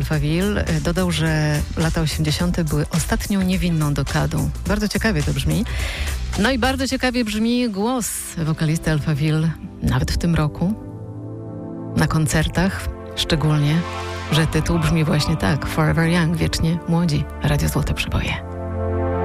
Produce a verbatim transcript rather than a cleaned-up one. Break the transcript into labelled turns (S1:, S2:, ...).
S1: Alphaville dodał, że lata osiemdziesiąte były ostatnią niewinną dekadą. Bardzo ciekawie to brzmi. No i bardzo ciekawie brzmi głos wokalisty Alphaville, nawet w tym roku, na koncertach, szczególnie, że tytuł brzmi właśnie tak: Forever Young, wiecznie młodzi. Radio Złote Przeboje.